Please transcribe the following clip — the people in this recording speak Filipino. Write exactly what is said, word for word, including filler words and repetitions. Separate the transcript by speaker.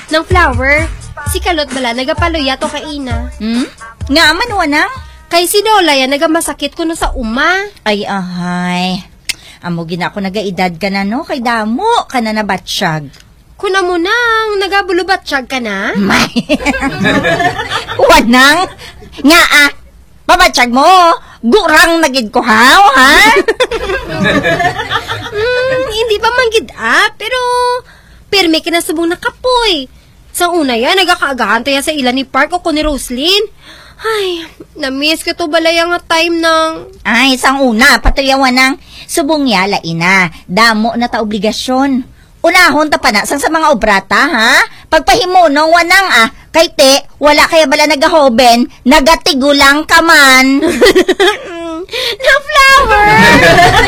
Speaker 1: ng flower. Si Kalot bala, nagapaloya to kay Ina.
Speaker 2: Hmm? Nga man, wanang?
Speaker 1: Kay si Lola yan, nagamasakit ko no sa uma.
Speaker 2: Ay, ahay. Amo gina ako nagaedad ka na, no? Kay damo ka na nabatsyag.
Speaker 1: Kuna mo nang, nagabulubatsyag ka na?
Speaker 2: May. Wanang? Nga ah, babatsyag mo. Gurang nagid ko haw, ha?
Speaker 1: hmm, hindi pa manggid ah, pero pirmi ka na subong nakapoy. Sa una yan, nagakaagahan tayo sa ilan ni Park o ko ni Roslyn. Ay, na-miss ko to balay ang time ng...
Speaker 2: Ay, sang una, patuyawan ng subong yala ina. Damo na ta obligasyon. Unahon ta pa na sang sa mga obrata, ha? Pagpahimunong wanang ah, kay te, wala kaya bala nagahoben, nagatigulang ka man.
Speaker 1: Na flower!